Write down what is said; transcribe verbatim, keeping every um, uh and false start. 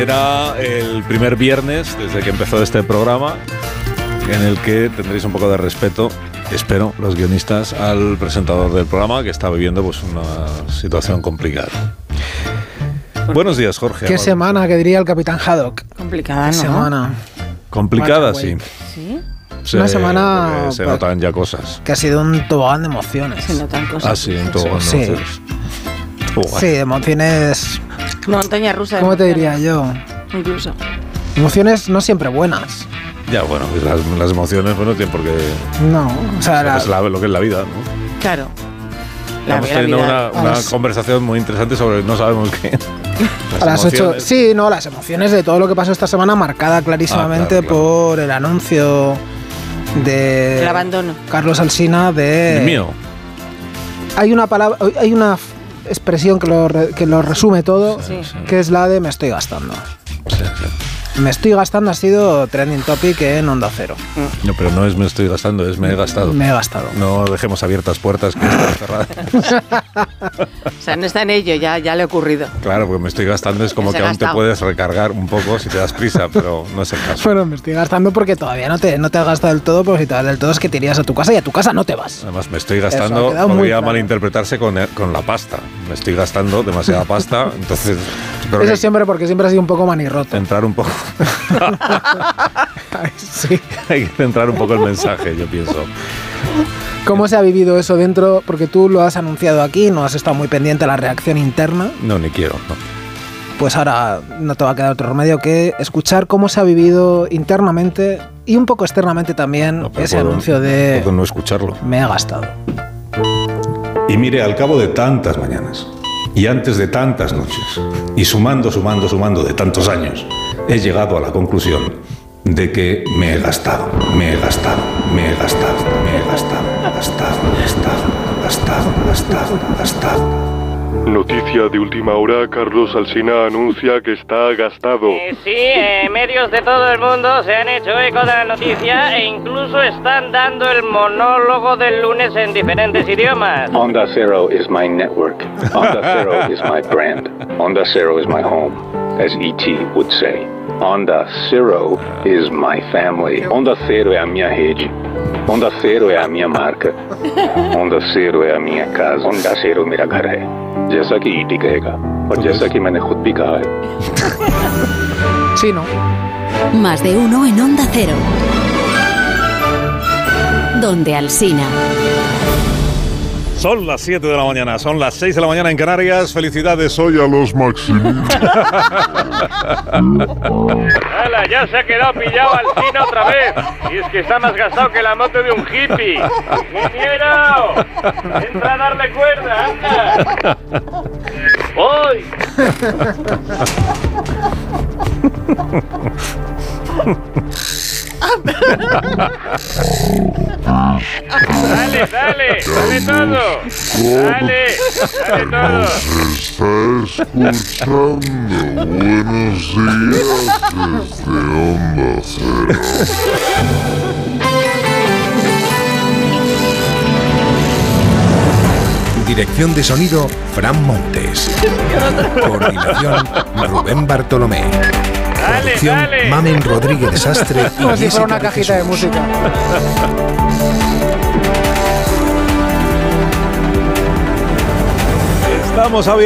Será el primer viernes desde que empezó este programa en el que tendréis un poco de respeto, espero, los guionistas, al presentador del programa que está viviendo pues una situación complicada. Buenos días, Jorge. ¿Qué semana, que diría el Capitán Haddock? Complicada, ¿no? ¿Qué semana? Complicada, sí. ¿Sí? Sí, una semana se notan ya cosas. Que ha sido un tobogán de emociones. Se notan cosas. Ah, sí, un tobogán sí. de emociones. Tobogán. Sí, emociones... Montaña rusa. ¿Cómo te diría yo? Incluso. Emociones no siempre buenas. Ya, bueno, pues las, las emociones, bueno, tienen por qué... No, o sea... La, es la, lo que es la vida, ¿no? Claro. La Estamos teniendo una, una las, conversación muy interesante sobre no sabemos qué. Las a las ocho, sí, no, las emociones de todo lo que pasó esta semana, marcada clarísimamente ah, claro, claro. por el anuncio de... El abandono. Carlos Alsina de... El mío. Hay una palabra, hay una expresión que lo, que lo resume todo, sí, sí. que es la de me estoy gastando. Sí, sí. Me estoy gastando ha sido trending topic en Onda Cero. No, pero no es me estoy gastando, es me he gastado. Me he gastado. No dejemos abiertas puertas que están cerradas. O sea, no está en ello, ya, ya le ha ocurrido. Claro, porque me estoy gastando es como que aún te puedes recargar un poco si te das prisa, pero no es el caso. Bueno, me estoy gastando porque todavía no te, no te has gastado del todo, porque si te vas del todo es que te irías a tu casa y a tu casa no te vas. Además, me estoy gastando, podría claro. malinterpretarse con, con la pasta. Me estoy gastando demasiada pasta, entonces... Eso siempre porque siempre ha sido un poco manirroto. Entrar un poco... Ay, sí. Hay que centrar un poco el mensaje, yo pienso. ¿Cómo se ha vivido eso dentro? Porque tú lo has anunciado aquí, no has estado muy pendiente de la reacción interna. No, ni quiero, no. Pues ahora no te va a quedar otro remedio que escuchar cómo se ha vivido internamente y un poco externamente también no, ese puedo, anuncio de... Puedo no escucharlo. Me he gastado. Y mire, al cabo de tantas mañanas y antes de tantas noches y sumando, sumando, sumando de tantos años, he llegado a la conclusión de que me he gastado, me he gastado, me he gastado, me he gastado, gastado, gastado, gastado, gastado, gastado. Noticia de última hora, Carlos Alsina anuncia que está gastado. Eh, sí, eh, medios de todo el mundo se han hecho eco de la noticia e incluso están dando el monólogo del lunes en diferentes idiomas. Onda Cero is my network. Onda Cero is my brand. Onda Cero is my home, as E T would say. Onda Cero is my family. Onda Cero é a minha rede. Onda Cero é a minha marca. Onda Cero é a minha casa. Onda Cero मेरा घर है. जैसा कि E T कहेगा और जैसा कि मैंने खुद भी कहा है. Sí, ¿no? Más de uno en Onda Cero. Donde Alsina. Son las siete de la mañana, son las seis de la mañana en Canarias. Felicidades hoy a los Maximilianos. ¡Hala! Ya se ha quedado pillado Alsina otra vez. Y es que está más gastado que la moto de un hippie. ¡Ingeniero! ¡Entra a darle cuerda, anda! ¡Voy! Dale, dale, dale todo. Dale, dale todo. Está escuchando. Buenos días desde Onda Cero. Dirección de sonido, Fran Montes. Coordinación, Rubén Bartolomé. Dale, dale. Mamen Rodríguez Sastre. Como si fuera una cajita de música. Estamos a